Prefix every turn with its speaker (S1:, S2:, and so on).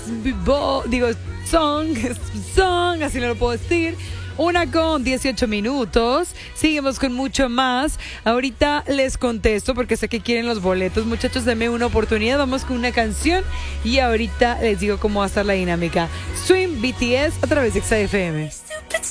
S1: song, así no lo puedo decir. 1:18. Seguimos con mucho más. Ahorita les contesto porque sé que quieren los boletos. Muchachos, denme una oportunidad. Vamos con una canción y ahorita les digo cómo va a estar la dinámica. Swim BTS a través de XFM.